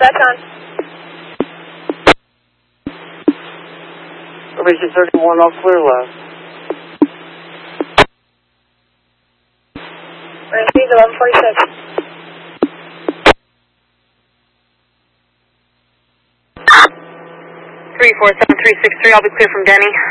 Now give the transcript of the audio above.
That's on. Formation 31, all clear left. We're in speed 1146. 347363, I'll be clear from Denny.